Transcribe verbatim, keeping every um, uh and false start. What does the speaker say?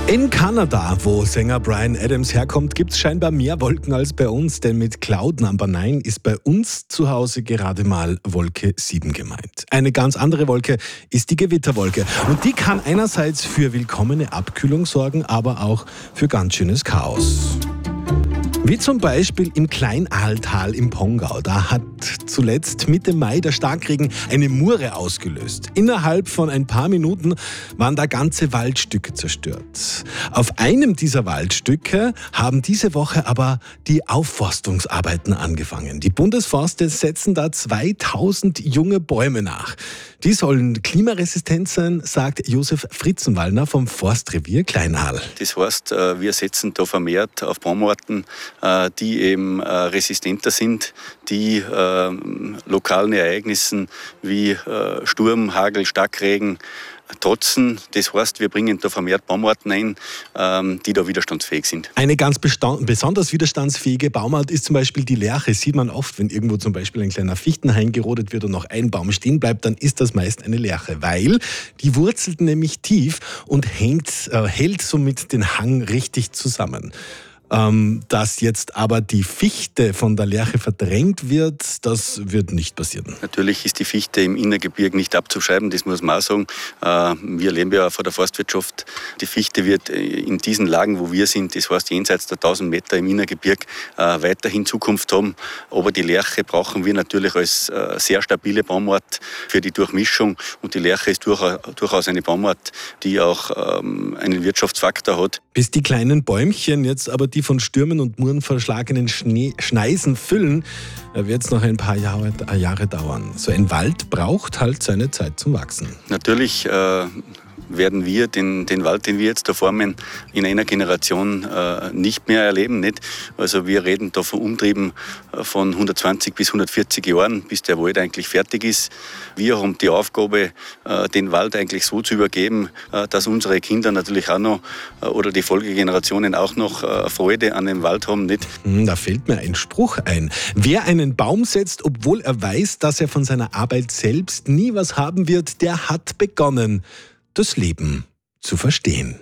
In Kanada, wo Sänger Bryan Adams herkommt, gibt es scheinbar mehr Wolken als bei uns, denn mit Cloud Number neun ist bei uns zu Hause gerade mal Wolke sieben gemeint. Eine ganz andere Wolke ist die Gewitterwolke und die kann einerseits für willkommene Abkühlung sorgen, aber auch für ganz schönes Chaos. Wie zum Beispiel im Kleinahltal im Pongau. Da hat zuletzt Mitte Mai der Starkregen eine Mure ausgelöst. Innerhalb von ein paar Minuten waren da ganze Waldstücke zerstört. Auf einem dieser Waldstücke haben diese Woche aber die Aufforstungsarbeiten angefangen. Die Bundesforste setzen da zweitausend junge Bäume nach. Die sollen klimaresistent sein, sagt Josef Fritzenwallner vom Forstrevier Kleinahl. Das heißt, wir setzen da vermehrt auf Baumarten, die eben resistenter sind, die lokalen Ereignissen wie Sturm, Hagel, Starkregen trotzen. Das heißt, wir bringen da vermehrt Baumarten ein, die da widerstandsfähig sind. Eine ganz bestand- besonders widerstandsfähige Baumart ist zum Beispiel die Lärche. Sieht man oft, wenn irgendwo zum Beispiel ein kleiner Fichtenhain gerodet wird und noch ein Baum stehen bleibt, dann ist das meist eine Lärche, weil die wurzelt nämlich tief und hängt, äh, hält somit den Hang richtig zusammen. Ähm, dass jetzt aber die Fichte von der Lärche verdrängt wird, das wird nicht passieren. Natürlich ist die Fichte im Innergebirge nicht abzuschreiben, das muss man auch sagen. Äh, wir leben ja von der Forstwirtschaft. Die Fichte wird in diesen Lagen, wo wir sind, das heißt jenseits der tausend Meter im Innergebirge, äh, weiterhin Zukunft haben. Aber die Lärche brauchen wir natürlich als äh, sehr stabile Baumart für die Durchmischung. Und die Lärche ist durchaus, durchaus eine Baumart, die auch ähm, einen Wirtschaftsfaktor hat. Bis die kleinen Bäumchen jetzt aber die von Stürmen und Muren verschlagenen Schnee, Schneisen füllen, wird es noch ein paar Jahre, Jahre dauern. So ein Wald braucht halt seine Zeit zum Wachsen. Natürlich äh, werden wir den, den Wald, den wir jetzt da formen, in einer Generation äh, nicht mehr erleben. Nicht? Also wir reden da von Umtrieben von hundertzwanzig bis hundertvierzig Jahren, bis der Wald eigentlich fertig ist. Wir haben die Aufgabe, äh, den Wald eigentlich so zu übergeben, äh, dass unsere Kinder natürlich auch noch äh, oder die Folgegenerationen auch noch äh, Freude an dem Wald haben. Nicht? Da fällt mir ein Spruch ein. Wer einen Baum setzt, obwohl er weiß, dass er von seiner Arbeit selbst nie was haben wird, der hat begonnen, das Leben zu verstehen.